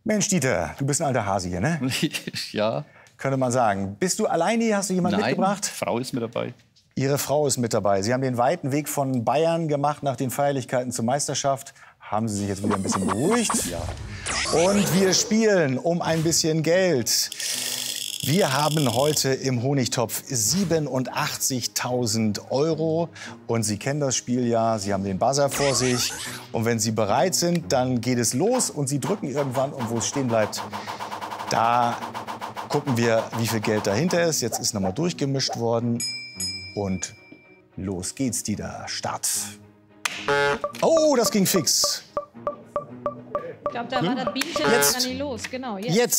Mensch, Dieter, du bist ein alter Hase hier, ne? Ja. Könnte man sagen. Bist du alleine hier? Hast du jemanden mitgebracht? Frau ist mit dabei. Ihre Frau ist mit dabei. Sie haben den weiten Weg von Bayern gemacht nach den Feierlichkeiten zur Meisterschaft. Haben Sie sich jetzt wieder ein bisschen beruhigt? Ja. Und wir spielen um ein bisschen Geld. Wir haben heute im Honigtopf 87.000 €. Und Sie kennen das Spiel ja. Sie haben den Buzzer vor sich. Und wenn Sie bereit sind, dann geht es los. Und Sie drücken irgendwann. Und wo es stehen bleibt, da gucken wir, wie viel Geld dahinter ist. Jetzt ist nochmal durchgemischt worden. Und los geht's, Dieter. Start. Oh, das ging fix. Ich glaube, da war das Bienchen Jetzt. gar nicht los. Genau,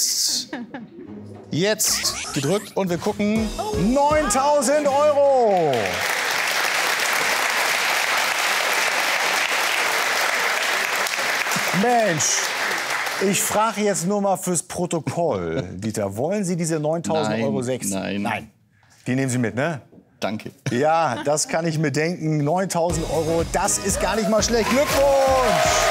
Jetzt gedrückt und wir gucken. 9.000 €. Mensch, ich frage jetzt nur mal fürs Protokoll. Dieter, wollen Sie diese 9.000 € 6? Nein. Die nehmen Sie mit, ne? Danke. Ja, das kann ich mir denken. 9.000 €, das ist gar nicht mal schlecht. Glückwunsch!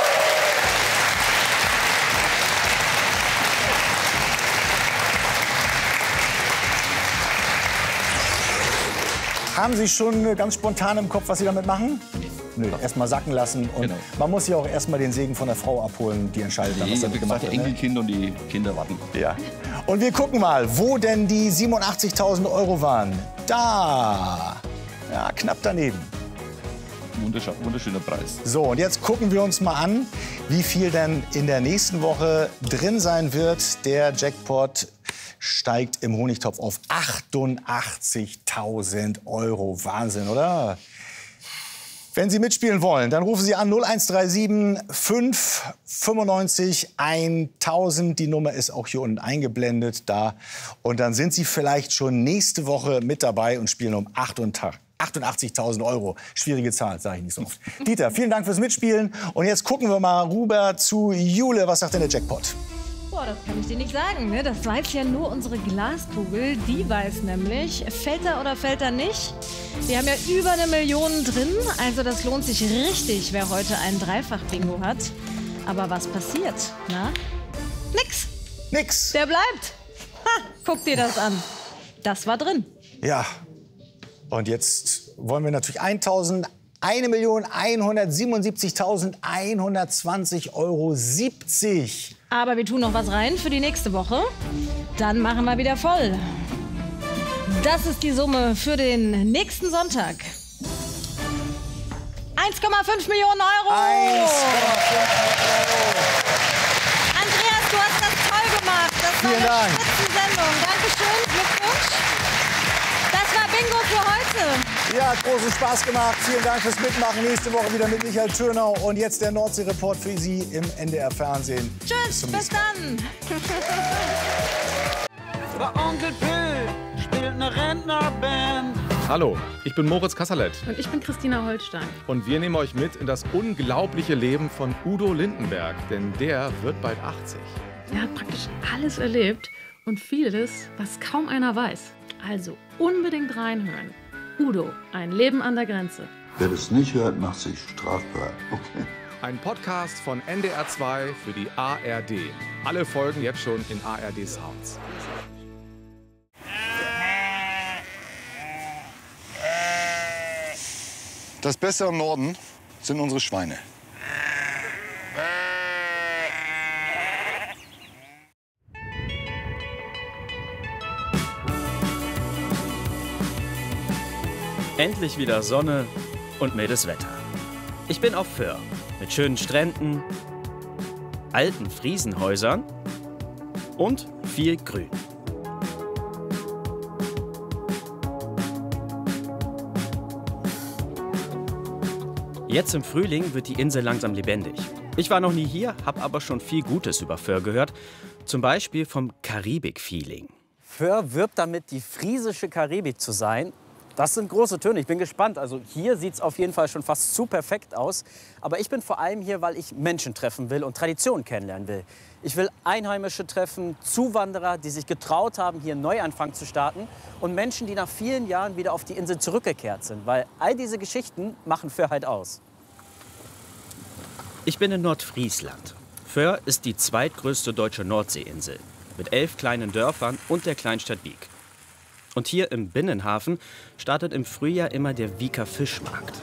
Haben Sie schon ganz spontan im Kopf, was Sie damit machen? Nö, erst mal sacken lassen. Und Genau. man muss ja auch erst mal den Segen von der Frau abholen, die entscheidet dann, was Ich damit habe gemacht gesagt, wird. Ne? Enkelkind und die Kinder warten. Ja. Und wir gucken mal, wo denn die 87.000 € waren. Da. Ja, knapp daneben. Wunderschöner Preis. So, und jetzt gucken wir uns mal an, wie viel denn in der nächsten Woche drin sein wird. Der Jackpot steigt im Honigtopf auf 88.000 €. Wahnsinn, oder? Wenn Sie mitspielen wollen, dann rufen Sie an 0137 595 1000. Die Nummer ist auch hier unten eingeblendet da. Und dann sind Sie vielleicht schon nächste Woche mit dabei und spielen um 88.000 €. Schwierige Zahl, sage ich nicht so oft. Dieter, vielen Dank fürs Mitspielen. Und jetzt gucken wir mal rüber zu Jule. Was sagt denn der Jackpot? Boah, das kann ich dir nicht sagen. Ne? Das weiß ja nur unsere Glaskugel. Die weiß nämlich, fällt er oder fällt er nicht. Wir haben ja über 1 Million drin. Also das lohnt sich richtig, wer heute ein Dreifach-Bingo hat. Aber was passiert? Na? Nix. Nix. Der bleibt. Ha, guck dir das an. Das war drin. Ja. Und jetzt wollen wir natürlich 1.177.120,70 €. Aber wir tun noch was rein für die nächste Woche. Dann machen wir wieder voll. Das ist die Summe für den nächsten Sonntag. 1,5 Millionen €. 1,5 €. Andreas, du hast das toll gemacht. Das war Vielen eine Dank. Spitzensendung. Dankeschön. Glückwunsch. Das war Bingo für heute. Ja, hat großen Spaß gemacht. Vielen Dank fürs Mitmachen. Nächste Woche wieder mit Michael Türnau. Und jetzt der Nordsee-Report für Sie im NDR-Fernsehen. Tschüss, bis dann. Der Onkel Pill spielt eine Rentnerband. Hallo, ich bin Moritz Kasserlet Und ich bin Christina Holstein. und wir nehmen euch mit in das unglaubliche Leben von Udo Lindenberg, denn der wird bald 80. Er hat praktisch alles erlebt und vieles, was kaum einer weiß. Also unbedingt reinhören. Udo, ein Leben an der Grenze. Wer das nicht hört, macht sich strafbar. Okay. Ein Podcast von NDR 2 für die ARD. Alle Folgen jetzt schon in ARD Sounds. Das Beste am Norden sind unsere Schweine. Endlich wieder Sonne und mildes Wetter. Ich bin auf Föhr mit schönen Stränden, alten Friesenhäusern und viel Grün. Jetzt im Frühling wird die Insel langsam lebendig. Ich war noch nie hier, habe aber schon viel Gutes über Föhr gehört. Zum Beispiel vom Karibik-Feeling. Föhr wirbt damit, die friesische Karibik zu sein. Das sind große Töne. Ich bin gespannt. Also hier sieht es auf jeden Fall schon fast zu perfekt aus. Aber ich bin vor allem hier, weil ich Menschen treffen will und Traditionen kennenlernen will. Ich will Einheimische treffen, Zuwanderer, die sich getraut haben, hier einen Neuanfang zu starten. Und Menschen, die nach vielen Jahren wieder auf die Insel zurückgekehrt sind. Weil all diese Geschichten machen Föhr halt aus. Ich bin in Nordfriesland. Föhr ist die zweitgrößte deutsche Nordseeinsel mit 11 kleinen Dörfern und der Kleinstadt Wiek. Und hier im Binnenhafen startet im Frühjahr immer der Wieker Fischmarkt.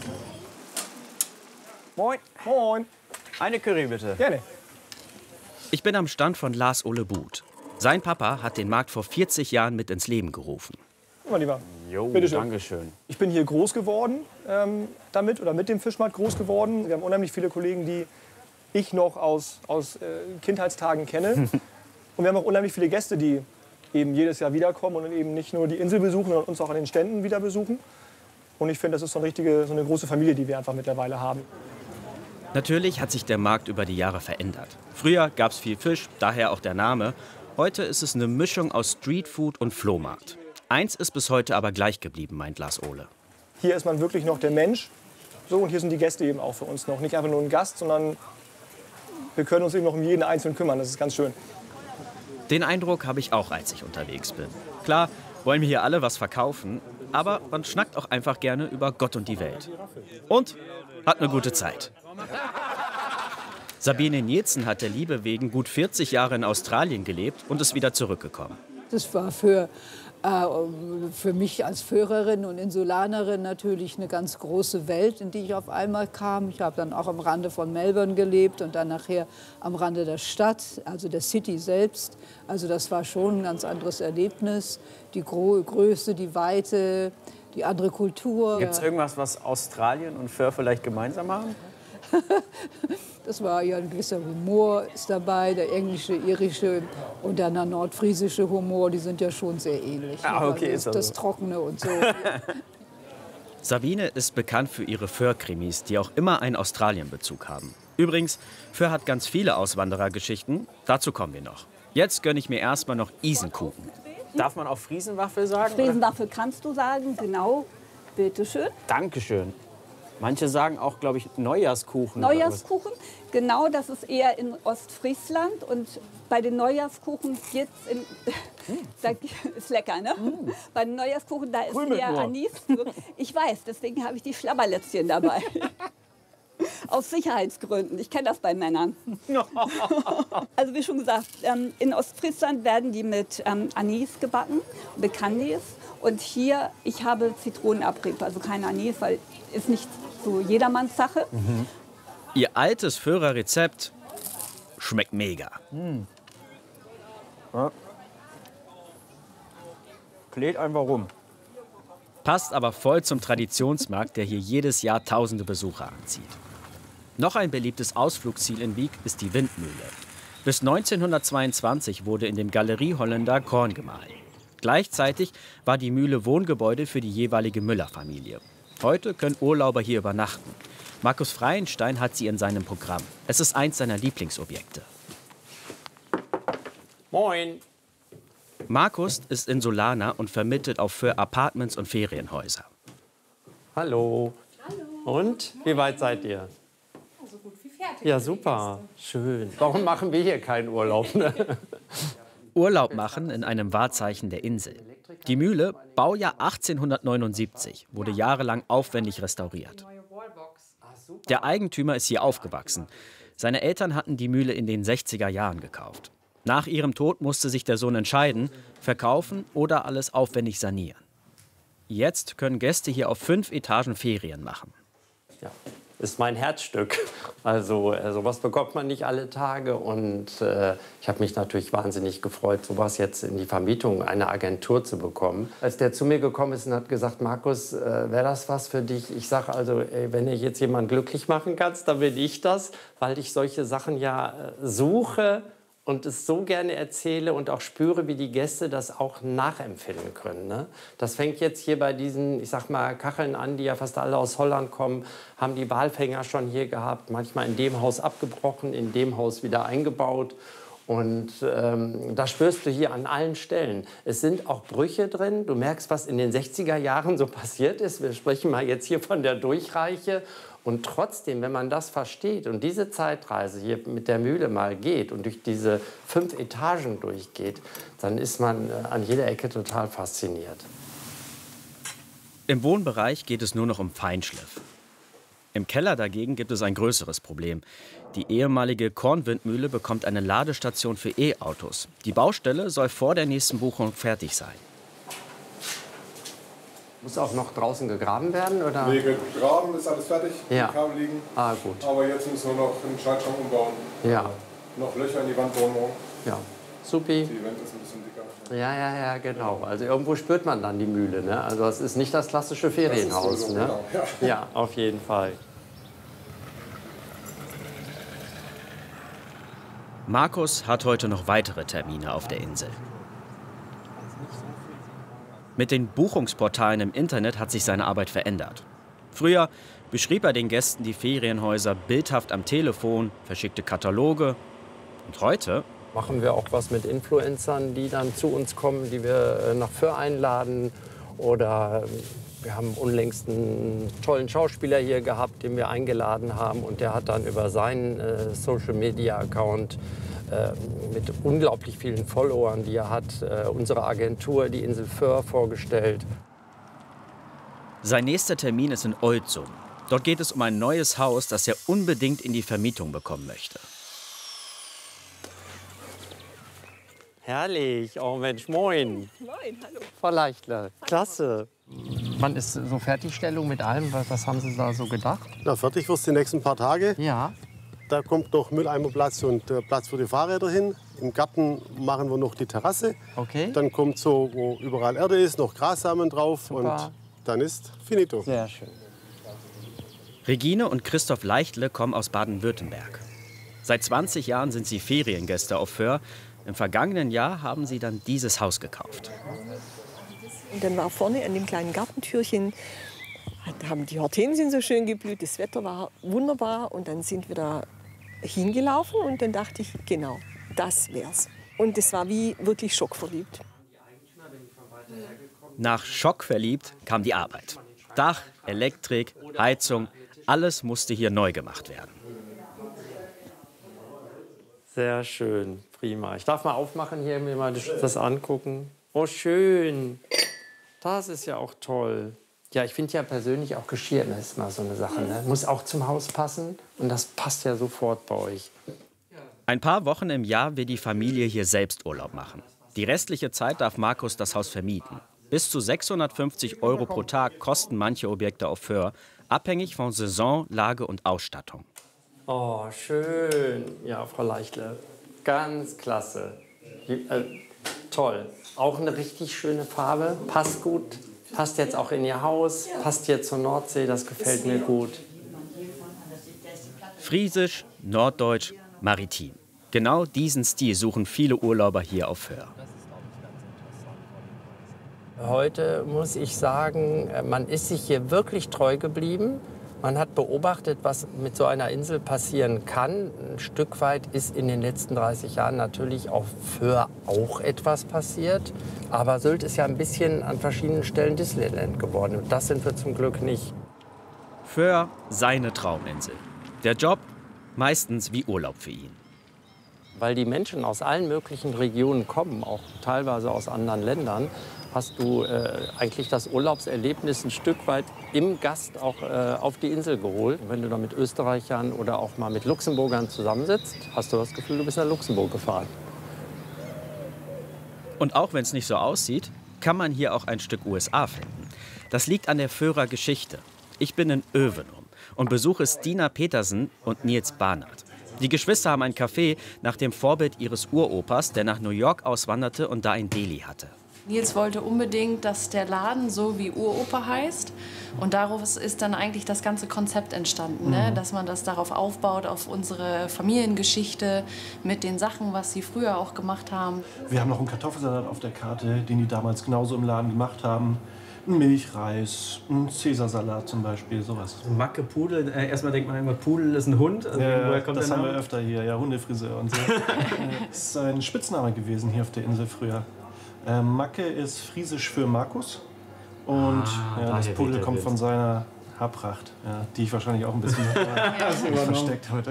Moin. Moin. Eine Curry bitte. Gerne. Ich bin am Stand von Lars-Ole Buth. Sein Papa hat den Markt vor 40 Jahren mit ins Leben gerufen. Mein Lieber. Jo, danke schön. Ich bin hier groß geworden mit dem Fischmarkt groß geworden. Wir haben unheimlich viele Kollegen, die ich noch aus Kindheitstagen kenne. Und wir haben auch unheimlich viele Gäste, die eben jedes Jahr wiederkommen und eben nicht nur die Insel besuchen, sondern uns auch an den Ständen wieder besuchen. Und ich finde, das ist so eine große Familie, die wir einfach mittlerweile haben. Natürlich hat sich der Markt über die Jahre verändert. Früher gab es viel Fisch, daher auch der Name. Heute ist es eine Mischung aus Streetfood und Flohmarkt. Eins ist bis heute aber gleich geblieben, meint Lars-Ole. Hier ist man wirklich noch der Mensch. So, und hier sind die Gäste eben auch für uns noch. Nicht einfach nur ein Gast, sondern wir können uns eben noch um jeden Einzelnen kümmern. Das ist ganz schön. Den Eindruck habe ich auch, als ich unterwegs bin. Klar, wollen wir hier alle was verkaufen, aber man schnackt auch einfach gerne über Gott und die Welt. Und hat eine gute Zeit. Sabine Nietzen hat der Liebe wegen gut 40 Jahre in Australien gelebt und ist wieder zurückgekommen. Das war für mich als Föhrerin und Insulanerin natürlich eine ganz große Welt, in die ich auf einmal kam. Ich habe dann auch am Rande von Melbourne gelebt und dann nachher am Rande der Stadt, also der City selbst. Also das war schon ein ganz anderes Erlebnis. Die Größe, die Weite, die andere Kultur. Gibt es irgendwas, was Australien und Föhr vielleicht gemeinsam haben? Das war ja ein gewisser Humor ist dabei, der englische, irische und dann der nordfriesische Humor, die sind ja schon sehr ähnlich. Ah, okay, also das Trockene und so. Sabine ist bekannt für ihre Föhr-Krimis, die auch immer einen Australien-Bezug haben. Übrigens, Föhr hat ganz viele Auswanderergeschichten, dazu kommen wir noch. Jetzt gönne ich mir erstmal noch Isenkuchen. Darf man auch Friesenwaffel sagen? Friesenwaffel kannst du sagen, genau. Bitteschön. Dankeschön. Manche sagen auch, glaube ich, Neujahrskuchen. Neujahrskuchen, genau, das ist eher in Ostfriesland. Und bei den Neujahrskuchen geht's da ist lecker, ne? Bei den Neujahrskuchen, da ist eher Anis. Ich weiß, deswegen habe ich die Schlabberlätzchen dabei. Aus Sicherheitsgründen. Ich kenne das bei Männern. Also wie schon gesagt, in Ostfriesland werden die mit Anis gebacken, mit Candies. Und hier, ich habe Zitronenabrieb, also kein Anis, weil ist nicht so jedermanns Sache. Mhm. Ihr altes Föhrer-Rezept schmeckt mega. Ja. Kläht einfach rum. Passt aber voll zum Traditionsmarkt, der hier jedes Jahr tausende Besucher anzieht. Noch ein beliebtes Ausflugsziel in Wiek ist die Windmühle. Bis 1922 wurde in dem Galerie Holländer Korn gemahlen. Gleichzeitig war die Mühle Wohngebäude für die jeweilige Müller-Familie. Heute können Urlauber hier übernachten. Markus Freienstein hat sie in seinem Programm. Es ist eins seiner Lieblingsobjekte. Moin. Markus ist Insulaner und vermittelt auch für Apartments und Ferienhäuser. Hallo. Hallo. Und, wie weit seid ihr? So gut wie fertig. Ja, super. Schön. Warum machen wir hier keinen Urlaub? Ne? Urlaub machen in einem Wahrzeichen der Insel. Die Mühle, Baujahr 1879, wurde jahrelang aufwendig restauriert. Der Eigentümer ist hier aufgewachsen. Seine Eltern hatten die Mühle in den 60er Jahren gekauft. Nach ihrem Tod musste sich der Sohn entscheiden, verkaufen oder alles aufwendig sanieren. Jetzt können Gäste hier auf 5 Etagen Ferien machen. Ja, ist mein Herzstück. Also sowas bekommt man nicht alle Tage. Und ich habe mich natürlich wahnsinnig gefreut, sowas jetzt in die Vermietung einer Agentur zu bekommen. Als der zu mir gekommen ist und hat gesagt, Markus, wäre das was für dich? Ich sage also, ey, wenn ich jetzt jemanden glücklich machen kannst, dann bin ich das, weil ich solche Sachen ja suche und es so gerne erzähle und auch spüre, wie die Gäste das auch nachempfinden können. Ne? Das fängt jetzt hier bei diesen, ich sag mal, Kacheln an, die ja fast alle aus Holland kommen, haben die Walfänger schon hier gehabt, manchmal in dem Haus abgebrochen, in dem Haus wieder eingebaut. Und das spürst du hier an allen Stellen. Es sind auch Brüche drin. Du merkst, was in den 60er Jahren so passiert ist. Wir sprechen mal jetzt hier von der Durchreiche. Und trotzdem, wenn man das versteht und diese Zeitreise hier mit der Mühle mal geht und durch diese 5 Etagen durchgeht, dann ist man an jeder Ecke total fasziniert. Im Wohnbereich geht es nur noch um Feinschliff. Im Keller dagegen gibt es ein größeres Problem. Die ehemalige Kornwindmühle bekommt eine Ladestation für E-Autos. Die Baustelle soll vor der nächsten Buchung fertig sein. Muss auch noch draußen gegraben werden? Oder? Nee, gegraben ist alles fertig, ja. Die Kabel liegen. Ah, gut. Aber jetzt müssen wir noch einen Schaltschrank umbauen. Ja. Noch Löcher in die Wand bohren. Ja, supi. Die Wand ist ein bisschen dicker. Ja, genau. Also irgendwo spürt man dann die Mühle. Ne? Also es ist nicht das klassische Ferienhaus. Das ist so, ne? genau. Ja, auf jeden Fall. Markus hat heute noch weitere Termine auf der Insel. Mit den Buchungsportalen im Internet hat sich seine Arbeit verändert. Früher beschrieb er den Gästen die Ferienhäuser bildhaft am Telefon, verschickte Kataloge. Und heute machen wir auch was mit Influencern, die dann zu uns kommen, die wir nach Föhr einladen. Oder wir haben unlängst einen tollen Schauspieler hier gehabt, den wir eingeladen haben. Und der hat dann über seinen Social-Media-Account mit unglaublich vielen Followern, die er hat, unsere Agentur, die Insel Föhr, vorgestellt. Sein nächster Termin ist in Oitzum. Dort geht es um ein neues Haus, das er unbedingt in die Vermietung bekommen möchte. Herrlich, oh Mensch, moin. Moin, hallo. Frau Leichtler, klasse. Wann ist so Fertigstellung mit allem? Was haben Sie da so gedacht? Na, fertig wird es die nächsten paar Tage. Ja. Da kommt noch Mülleimerplatz und Platz für die Fahrräder hin. Im Garten machen wir noch die Terrasse. Okay. Dann kommt so, wo überall Erde ist, noch Grassamen drauf. Super. Und dann ist finito. Sehr schön. Regine und Christoph Leichtle kommen aus Baden-Württemberg. Seit 20 Jahren sind sie Feriengäste auf Föhr. Im vergangenen Jahr haben sie dann dieses Haus gekauft. Und dann war vorne an dem kleinen Gartentürchen, haben die Hortensien so schön geblüht, das Wetter war wunderbar. Und dann sind wir da hingelaufen und dann dachte ich, genau, das wär's. Und es war wie wirklich schockverliebt. Nach schockverliebt kam die Arbeit. Dach, Elektrik, Heizung, alles musste hier neu gemacht werden. Sehr schön, prima. Ich darf mal aufmachen hier, mir mal das angucken. Oh, schön. Das ist ja auch toll. Ja, ich finde ja persönlich auch Geschirr ist mal so eine Sache. Ne? Muss auch zum Haus passen und das passt ja sofort bei euch. Ein paar Wochen im Jahr will die Familie hier selbst Urlaub machen. Die restliche Zeit darf Markus das Haus vermieten. Bis zu 650 € pro Tag kosten manche Objekte auf Föhr, abhängig von Saison, Lage und Ausstattung. Oh, schön. Ja, Frau Leichtle, ganz klasse. Toll. Auch eine richtig schöne Farbe, passt gut. Passt jetzt auch in Ihr Haus, passt hier zur Nordsee, das gefällt mir gut. Friesisch, norddeutsch, maritim. Genau diesen Stil suchen viele Urlauber hier auf Föhr. Heute muss ich sagen, man ist sich hier wirklich treu geblieben. Man hat beobachtet, was mit so einer Insel passieren kann. Ein Stück weit ist in den letzten 30 Jahren natürlich auf Föhr auch etwas passiert. Aber Sylt ist ja ein bisschen an verschiedenen Stellen Disneyland geworden. Und das sind wir zum Glück nicht. Föhr, seine Trauminsel. Der Job meistens wie Urlaub für ihn. Weil die Menschen aus allen möglichen Regionen kommen, auch teilweise aus anderen Ländern, hast du eigentlich das Urlaubserlebnis ein Stück weit im Gast auch auf die Insel geholt. Wenn du da mit Österreichern oder auch mal mit Luxemburgern zusammensitzt, hast du das Gefühl, du bist nach Luxemburg gefahren. Und auch wenn es nicht so aussieht, kann man hier auch ein Stück USA finden. Das liegt an der Föhrer Geschichte. Ich bin in Övenum und besuche Stina Petersen und Nils Barnard. Die Geschwister haben ein Café nach dem Vorbild ihres Uropas, der nach New York auswanderte und da ein Deli hatte. Nils wollte unbedingt, dass der Laden so wie Uropa heißt. Und daraus ist dann eigentlich das ganze Konzept entstanden, ne? Dass man das darauf aufbaut, auf unsere Familiengeschichte mit den Sachen, was sie früher auch gemacht haben. Wir haben noch einen Kartoffelsalat auf der Karte, den die damals genauso im Laden gemacht haben. Ein Milchreis, ein Cäsarsalat zum Beispiel, sowas. Macke, Pudel, erstmal denkt man immer, Pudel ist ein Hund. Also Ja, das haben wir öfter hier, ja, Hundefriseur und so. Das ist ein Spitzname gewesen hier auf der Insel früher. Macke ist friesisch für Markus und das Pudel kommt von seiner Haarpracht, die ich wahrscheinlich auch ein bisschen versteckt heute.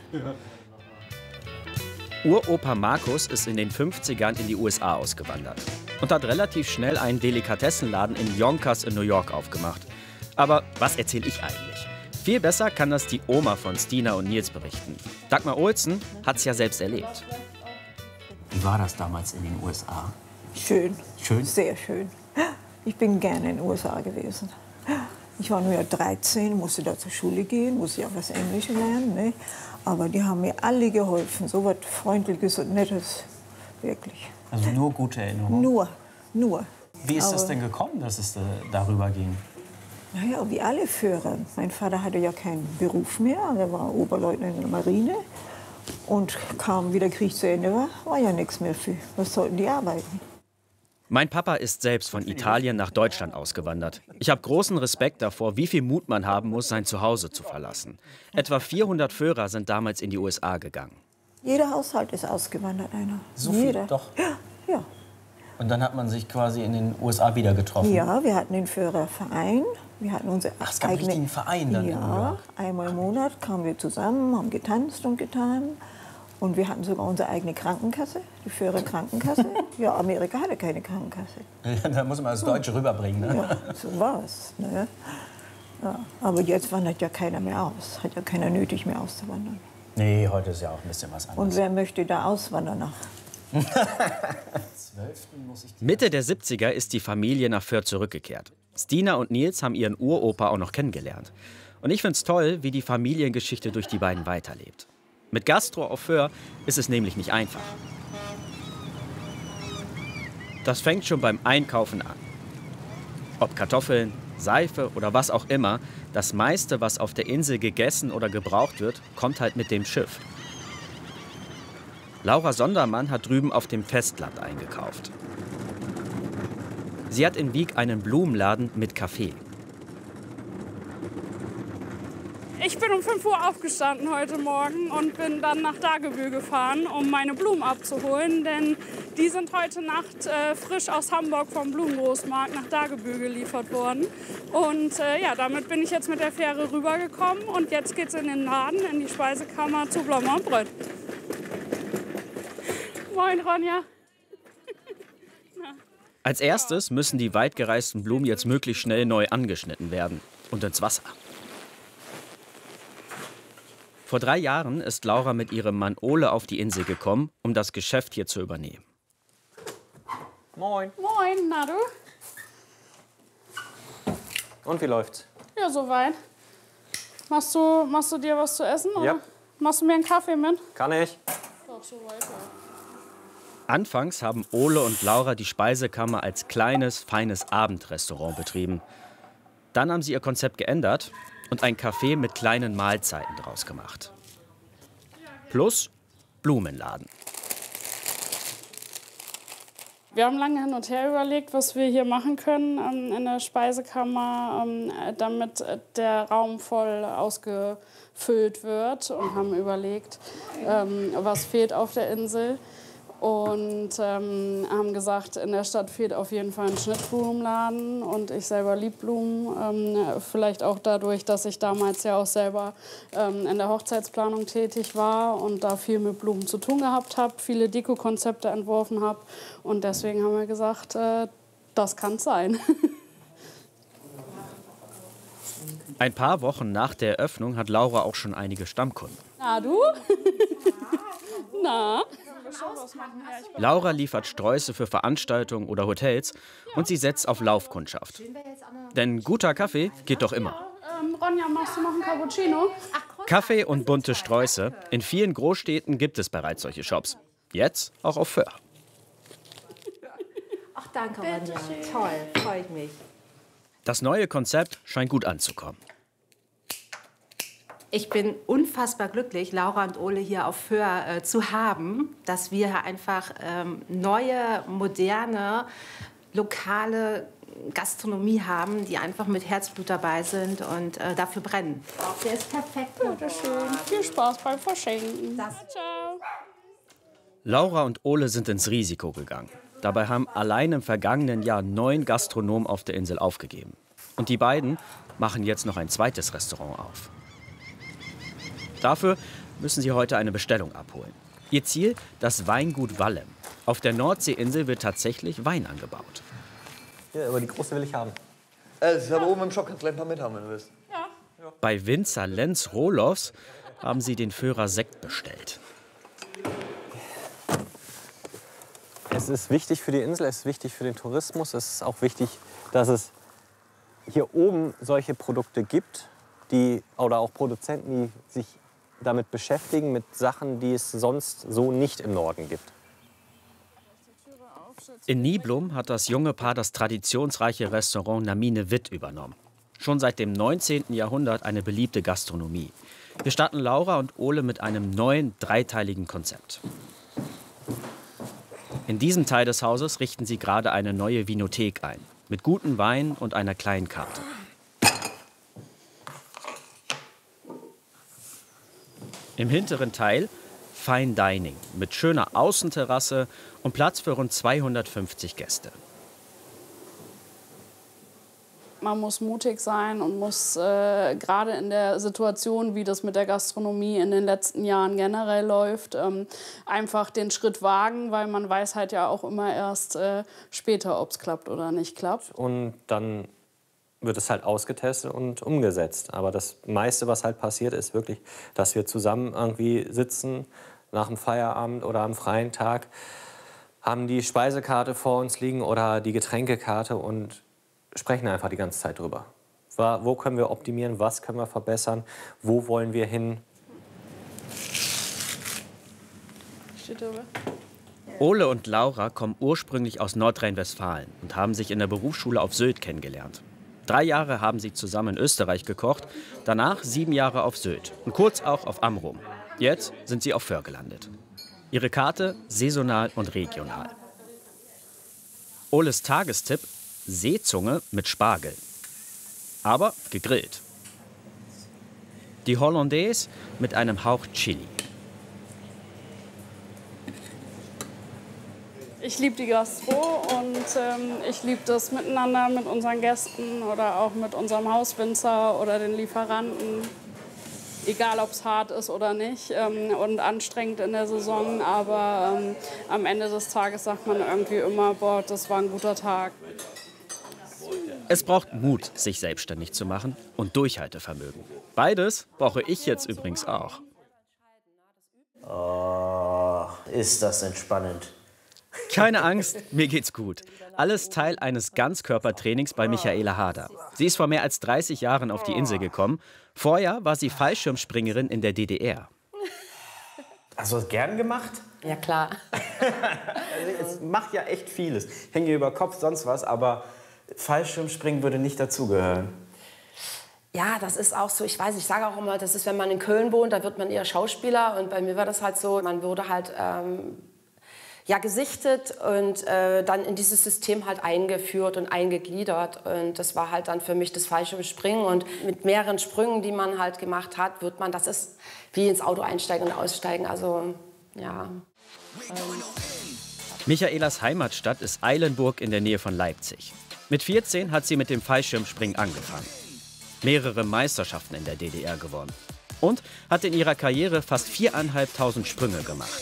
Uropa Markus ist in den 50ern in die USA ausgewandert und hat relativ schnell einen Delikatessenladen in Yonkers in New York aufgemacht. Aber was erzähle ich eigentlich? Viel besser kann das die Oma von Stina und Nils berichten. Dagmar Olsen hat es ja selbst erlebt. Wie war das damals in den USA? Schön. Schön? Sehr schön. Ich bin gerne in den USA gewesen. Ich war nur ja 13, musste da zur Schule gehen, musste ja was Englisch lernen. Ne? Aber die haben mir alle geholfen. So was Freundliches und Nettes. Wirklich. Also nur gute Erinnerungen? Nur. Wie ist es denn gekommen, dass es darüber ging? Naja, wie alle Führer. Mein Vater hatte ja keinen Beruf mehr. Er war Oberleutnant in der Marine. Und kaum wie der Krieg zu Ende war ja nichts mehr für. Was sollten die arbeiten? Mein Papa ist selbst von Italien nach Deutschland ausgewandert. Ich habe großen Respekt davor, wie viel Mut man haben muss, sein Zuhause zu verlassen. Etwa 400 Führer sind damals in die USA gegangen. Jeder Haushalt ist ausgewandert, einer. So viel? Jeder. Doch. Ja. Und dann hat man sich quasi in den USA wieder getroffen? Ja, wir hatten den Führerverein. Wir hatten unsere es gab einen richtigen Verein dann in New York? Einmal im Monat kamen wir zusammen, haben getanzt und getan. Und wir hatten sogar unsere eigene Krankenkasse, die Führerkrankenkasse. Ja, Amerika hatte keine Krankenkasse. Ja, da muss man das Deutsche rüberbringen, ne? Ja, so war's. Ne? Ja, aber jetzt wandert ja keiner mehr aus. Hat ja keiner nötig mehr auszuwandern. Nee, heute ist ja auch ein bisschen was anderes. Und wer möchte da auswandern nach? Mitte der 70er ist die Familie nach Föhr zurückgekehrt. Stina und Nils haben ihren Uropa auch noch kennengelernt. Und ich finde es toll, wie die Familiengeschichte durch die beiden weiterlebt. Mit Gastro auf Föhr ist es nämlich nicht einfach. Das fängt schon beim Einkaufen an. Ob Kartoffeln, Seife oder was auch immer, das meiste, was auf der Insel gegessen oder gebraucht wird, kommt halt mit dem Schiff. Laura Sondermann hat drüben auf dem Festland eingekauft. Sie hat in Wiek einen Blumenladen mit Kaffee. Ich bin um 5 Uhr aufgestanden heute Morgen und bin dann nach Dagebüll gefahren, um meine Blumen abzuholen. Denn die sind heute Nacht frisch aus Hamburg vom Blumengroßmarkt nach Dagebüll geliefert worden. Und ja, damit bin ich jetzt mit der Fähre rübergekommen. Und jetzt geht's in den Laden, in die Speisekammer zu Blommer Bröt. Moin, Ronja. Als erstes müssen die weit gereisten Blumen jetzt möglichst schnell neu angeschnitten werden und ins Wasser. Vor 3 Jahren ist Laura mit ihrem Mann Ole auf die Insel gekommen, um das Geschäft hier zu übernehmen. Moin. Moin, na du? Und wie läuft's? Ja, soweit. Machst du dir was zu essen? Oder? Ja. Machst du mir einen Kaffee mit? Kann ich. Doch, soweit, ja. Anfangs haben Ole und Laura die Speisekammer als kleines, feines Abendrestaurant betrieben. Dann haben sie ihr Konzept geändert und ein Café mit kleinen Mahlzeiten draus gemacht. Plus Blumenladen. Wir haben lange hin und her überlegt, was wir hier machen können in der Speisekammer, damit der Raum voll ausgefüllt wird, und haben überlegt, was fehlt auf der Insel. Und haben gesagt, in der Stadt fehlt auf jeden Fall ein Schnittblumenladen, und ich selber liebe Blumen. Vielleicht auch dadurch, dass ich damals ja auch selber in der Hochzeitsplanung tätig war und da viel mit Blumen zu tun gehabt habe, viele Deko-Konzepte entworfen habe. Und deswegen haben wir gesagt, das kann es sein. Ein paar Wochen nach der Eröffnung hat Laura auch schon einige Stammkunden. Na du? Na? Laura liefert Sträuße für Veranstaltungen oder Hotels und sie setzt auf Laufkundschaft. Denn guter Kaffee geht doch immer. Ronja, machst du noch einen Cappuccino? Kaffee und bunte Sträuße. In vielen Großstädten gibt es bereits solche Shops. Jetzt auch auf Föhr. Ach, danke, Ronja. Toll, freut mich. Das neue Konzept scheint gut anzukommen. Ich bin unfassbar glücklich, Laura und Ole hier auf Föhr zu haben, dass wir einfach neue, moderne, lokale Gastronomie haben, die einfach mit Herzblut dabei sind und dafür brennen. Der ist perfekt. Bitte schön. Viel Spaß beim Verschenken. Ciao. Laura und Ole sind ins Risiko gegangen. Dabei haben allein im vergangenen Jahr 9 Gastronomen auf der Insel aufgegeben. Und die beiden machen jetzt noch ein zweites Restaurant auf. Dafür müssen sie heute eine Bestellung abholen. Ihr Ziel, das Weingut Wallem. Auf der Nordseeinsel wird tatsächlich Wein angebaut. Ja, aber die große will ich haben. Das ist aber oben im Shop, kannst du gleich ein paar mit haben, wenn du willst. Ja. Bei Winzer Lenz Rohlofs haben sie den Föhrer Sekt bestellt. Es ist wichtig für die Insel, es ist wichtig für den Tourismus. Es ist auch wichtig, dass es hier oben solche Produkte gibt, oder auch Produzenten, die sich damit beschäftigen, mit Sachen, die es sonst so nicht im Norden gibt. In Niblum hat das junge Paar das traditionsreiche Restaurant Namine Witt übernommen. Schon seit dem 19. Jahrhundert eine beliebte Gastronomie. Hier starten Laura und Ole mit einem neuen, dreiteiligen Konzept. In diesem Teil des Hauses richten sie gerade eine neue Vinothek ein. Mit guten Weinen und einer kleinen Karte. Im hinteren Teil Fine Dining mit schöner Außenterrasse und Platz für rund 250 Gäste. Man muss mutig sein und muss gerade in der Situation, wie das mit der Gastronomie in den letzten Jahren generell läuft, einfach den Schritt wagen, weil man weiß halt ja auch immer erst später, ob es klappt oder nicht klappt. Und dann wird es halt ausgetestet und umgesetzt. Aber das meiste, was halt passiert, ist wirklich, dass wir zusammen irgendwie sitzen, nach dem Feierabend oder am freien Tag, haben die Speisekarte vor uns liegen oder die Getränkekarte und sprechen einfach die ganze Zeit drüber. Wo können wir optimieren, was können wir verbessern, wo wollen wir hin. Ole und Laura kommen ursprünglich aus Nordrhein-Westfalen und haben sich in der Berufsschule auf Sylt kennengelernt. 3 Jahre haben sie zusammen in Österreich gekocht, danach 7 Jahre auf Sylt und kurz auch auf Amrum. Jetzt sind sie auf Föhr gelandet. Ihre Karte saisonal und regional. Oles Tagestipp: Seezunge mit Spargel. Aber gegrillt. Die Hollandaise mit einem Hauch Chili. Ich liebe die Gastro und ich liebe das Miteinander mit unseren Gästen oder auch mit unserem Hauswinzer oder den Lieferanten. Egal, ob es hart ist oder nicht und anstrengend in der Saison, aber am Ende des Tages sagt man irgendwie immer, boah, das war ein guter Tag. Es braucht Mut, sich selbstständig zu machen und Durchhaltevermögen. Beides brauche ich jetzt übrigens auch. Oh, ist das entspannend. Keine Angst, mir geht's gut. Alles Teil eines Ganzkörpertrainings bei Michaela Harder. Sie ist vor mehr als 30 Jahren auf die Insel gekommen. Vorher war sie Fallschirmspringerin in der DDR. Hast du das gern gemacht? Ja, klar. Also, es macht ja echt vieles. Hänge über Kopf, sonst was, aber Fallschirmspringen würde nicht dazugehören. Ja, das ist auch so, ich weiß, ich sage auch immer, das ist, wenn man in Köln wohnt, da wird man eher Schauspieler. Und bei mir war das halt so, man wurde halt gesichtet und dann in dieses System halt eingeführt und eingegliedert. Und das war halt dann für mich das Fallschirmspringen. Und mit mehreren Sprüngen, die man halt gemacht hat, wird man, das ist wie ins Auto einsteigen und aussteigen. Also, ja. Michaelas Heimatstadt ist Eilenburg in der Nähe von Leipzig. Mit 14 hat sie mit dem Fallschirmspringen angefangen. Mehrere Meisterschaften in der DDR gewonnen. Und hat in ihrer Karriere fast 4.500 Sprünge gemacht.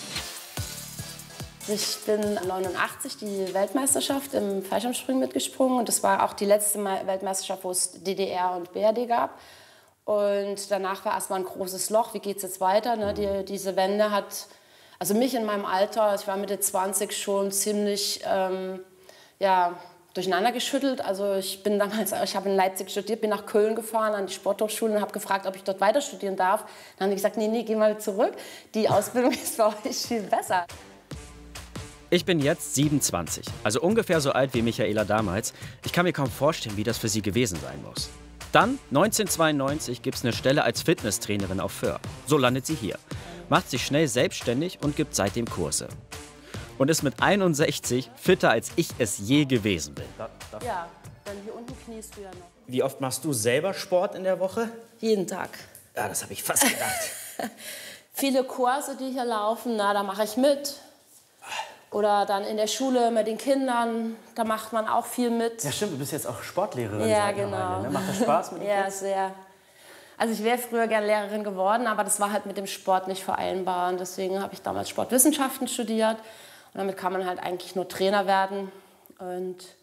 Ich bin 1989 die Weltmeisterschaft im Fallschirmspringen mitgesprungen. Und das war auch die letzte Weltmeisterschaft, wo es DDR und BRD gab. Und danach war erstmal ein großes Loch. Wie geht es jetzt weiter? Ne? Diese Wende hat also mich in meinem Alter, ich war Mitte 20, schon ziemlich durcheinander geschüttelt. Also ich habe in Leipzig studiert, bin nach Köln gefahren an die Sporthochschule und habe gefragt, ob ich dort weiter studieren darf. Dann haben die gesagt, nee, geh mal zurück. Die Ausbildung ist bei euch viel besser. Ich bin jetzt 27, also ungefähr so alt wie Michaela damals. Ich kann mir kaum vorstellen, wie das für sie gewesen sein muss. Dann, 1992, gibt es eine Stelle als Fitnesstrainerin auf Föhr. So landet sie hier, macht sich schnell selbstständig und gibt seitdem Kurse. Und ist mit 61 fitter, als ich es je gewesen bin. Ja, dann hier unten kniest du ja noch. Wie oft machst du selber Sport in der Woche? Jeden Tag. Ja, das habe ich fast gedacht. Viele Kurse, die hier laufen, da mache ich mit. Oder dann in der Schule mit den Kindern, da macht man auch viel mit. Ja, stimmt, du bist jetzt auch Sportlehrerin. Ja, genau. Ne? Macht das Spaß mit dem Ja, Kids? sehr. Also ich wäre früher gerne Lehrerin geworden, aber das war halt mit dem Sport nicht vereinbar. Und deswegen habe ich damals Sportwissenschaften studiert. Und damit kann man halt eigentlich nur Trainer werden. Und